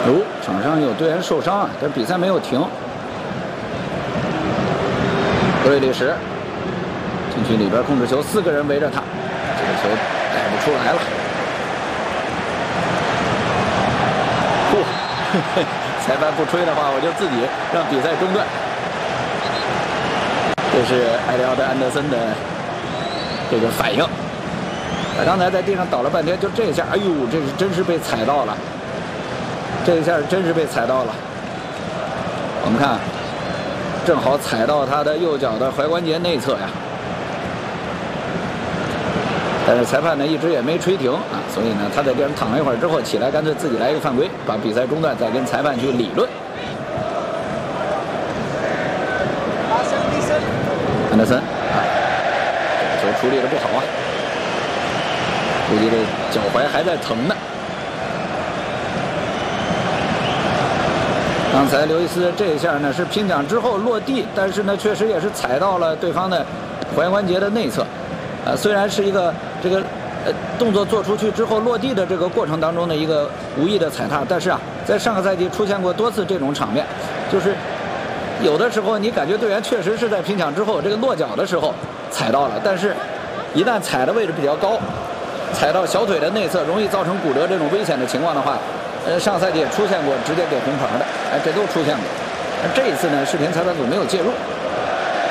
哦，场上有队员受伤啊，但比赛没有停。格瑞利什禁区里边控制球，4个人围着他，这个球带不出来了。嚯，裁判不吹的话，我就自己让比赛中断。这是埃里奥德·安德森的这个反应。他刚才在地上倒了半天，就这一下，哎呦，这是真是被踩到了。这一下真是被踩到了。我们看，正好踩到他的右脚的踝关节内侧呀。但是裁判呢一直也没吹停啊，所以呢他在地上躺了一会儿之后起来，干脆自己来一个犯规，把比赛中断，再跟裁判去理论。安德森啊，这个球处理的不好啊，估计这脚踝还在疼呢。刚才刘易斯这一下呢是拼抢之后落地，但是呢确实也是踩到了对方的踝关节的内侧。虽然是一个这个动作做出去之后落地的这个过程当中的一个无意的踩踏，但是啊，在上个赛季出现过多次这种场面，就是有的时候你感觉队员确实是在拼抢之后这个落脚的时候踩到了，但是一旦踩的位置比较高，踩到小腿的内侧，容易造成骨折这种危险的情况的话，上个赛季也出现过直接给红牌的，这都出现过。这一次呢，视频裁判组没有介入。